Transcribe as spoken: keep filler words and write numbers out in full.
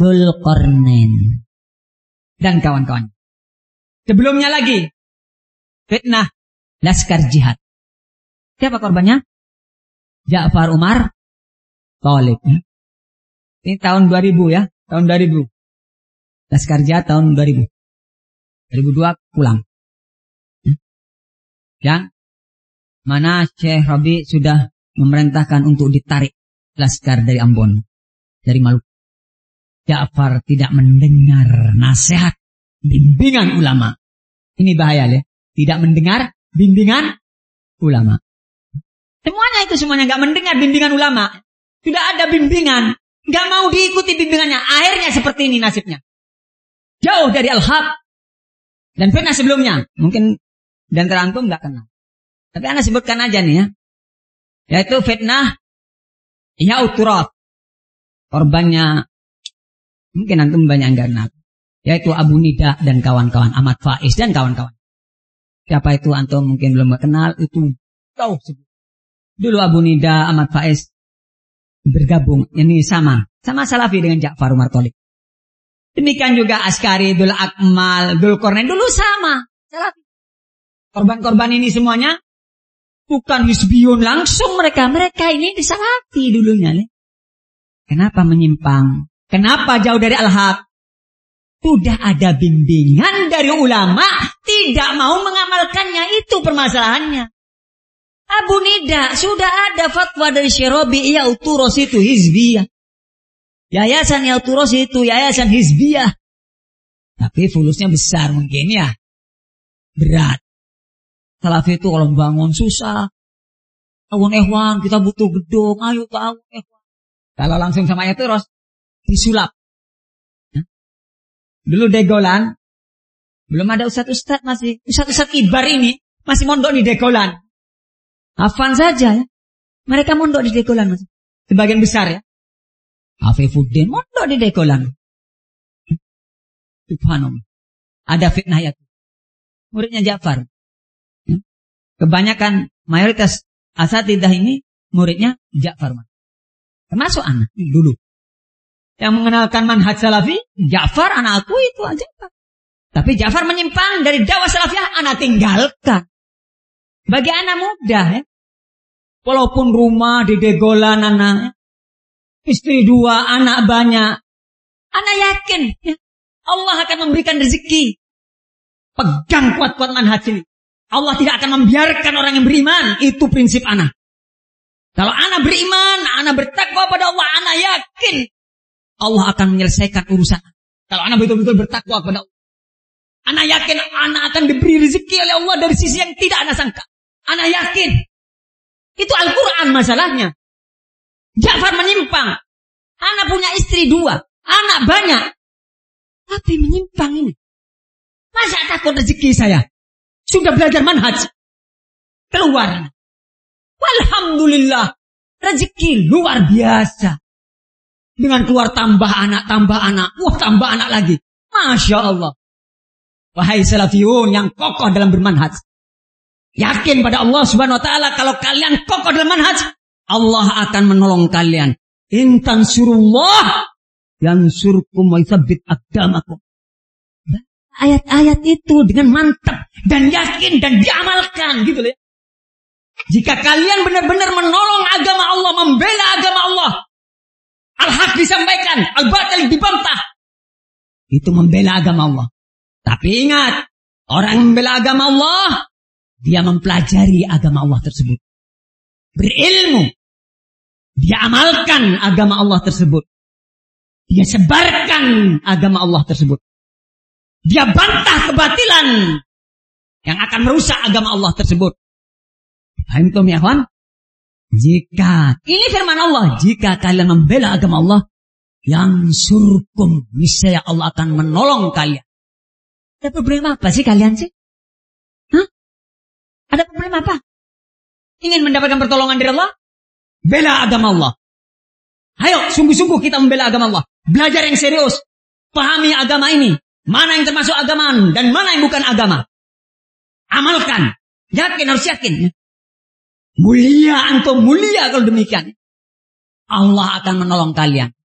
Dzulqarnain dan kawan-kawan. Sebelumnya lagi fitnah laskar jihad. Siapa korbannya? Ja'far Umar Thalib. Ini tahun dua ribu ya, tahun dua ribu. Laskar jihad tahun dua ribu. dua ribu dua pulang. Yang mana Syekh Rabi sudah memerintahkan untuk ditarik laskar dari Ambon, dari Maluku. Ja'far tidak mendengar nasihat bimbingan ulama. Ini bahaya ya. Tidak mendengar bimbingan ulama. Semuanya itu semuanya nggak mendengar bimbingan ulama. Sudah ada bimbingan, nggak mau diikuti bimbingannya. Akhirnya seperti ini nasibnya. Jauh dari al-haq dan fitnah sebelumnya. Mungkin dan terantum nggak kenal. Tapi anda sebutkan aja nih ya. Yaitu fitnah Ya'uturaf. Korbannya mungkin antum banyak nggak kenal. Yaitu Abu Nida dan kawan-kawan, Ahmad Faiz dan kawan-kawan. Siapa itu antum mungkin belum kenal, itu tahu. Dulu Abu Nida, Ahmad Faiz bergabung, ini sama, sama Salafi dengan Ja'far Umar Thalib. Demikian juga Askari, Dul Akmal, Dzulqarnain dulu sama, Salafi. Korban-korban ini semuanya bukan hizbiyun langsung mereka, mereka ini Salafi dulunya. Nih. Kenapa menyimpang? Kenapa jauh dari al-haq? Sudah ada bimbingan dari ulama, tidak mau mengamalkannya, itu permasalahannya. Abu Nida, sudah ada fatwa dari Syekh Rabi, Ya'uturaf itu hizbiyah. Yayasan Ya'uturaf itu yayasan hizbiyah. Tapi fulusnya besar mungkin ya. Berat. Salafi itu kalau bangun susah. Awun ehwan, kita butuh gedung, ayo ke awun ehwan. Kalau langsung sama Ya'uturaf, disulap. Dulu Degolan, belum ada ustadz-ustadz masih. Ustadz-ustadz kibar ini masih mondok di Degolan. Hafan saja ya. Mereka mondok di Degolan masih. Sebagian besar ya. Afifuddin mondok di Degolan. Subhanallah. Ada fitnah ya. Muridnya Ja'far. Kebanyakan mayoritas asatidah ini muridnya Ja'far. Termasuk anak dulu. Yang mengenalkan manhaj salafi, Ja'far anak aku itu aja. Tapi Ja'far menyimpang dari dakwah salafiyah, anak tinggalkan. Bagi anak muda ya. Walaupun rumah di Degolan anak, istri dua, anak banyak. Anak yakin ya, Allah akan memberikan rezeki. Pegang kuat-kuat manhaj ini. Allah tidak akan membiarkan orang yang beriman. Itu prinsip anak. Kalau anak beriman, anak bertakwa pada Allah, anak yakin Allah akan menyelesaikan urusan. Kalau anak betul-betul bertakwa kepada Allah, anak yakin anak akan diberi rezeki oleh Allah dari sisi yang tidak anak sangka. Anak yakin. Itu Al-Quran masalahnya. Ja'far menyimpang. Anak punya istri dua, anak banyak, tapi menyimpang ini. Masa takut rezeki saya? Sudah belajar manhaj, keluar. Alhamdulillah, rezeki luar biasa. Dengan keluar tambah anak, tambah anak. Wah, tambah anak lagi. Masya Allah. Wahai salafiyun yang kokoh dalam bermanhaj. Yakin pada Allah subhanahu wa ta'ala. Kalau kalian kokoh dalam manhaj, Allah akan menolong kalian. In tansurullah yansurkum wa yuthabbit aqdamakum. Ayat-ayat itu dengan mantap dan yakin dan diamalkan. Gitu ya. Jika kalian benar-benar menolong agama Allah, membela agama Allah, al-haq disampaikan, al-batil dibantah. Itu membela agama Allah. Tapi ingat, orang yang membela agama Allah, dia mempelajari agama Allah tersebut. Berilmu. Dia amalkan agama Allah tersebut. Dia sebarkan agama Allah tersebut. Dia bantah kebatilan yang akan merusak agama Allah tersebut. Paham itu ya kawan? Jika, ini firman Allah, jika kalian membela agama Allah, yang surkum, niscaya Allah akan menolong kalian. Ada problem apa sih kalian sih? Hah? Ada problem apa? Ingin mendapatkan pertolongan dari Allah? Bela agama Allah. Ayo, sungguh-sungguh kita membela agama Allah. Belajar yang serius. Pahami agama ini. Mana yang termasuk agama dan mana yang bukan agama. Amalkan. Yakin, harus yakin. Mulia antum, mulia kalau demikian. Allah akan menolong kalian.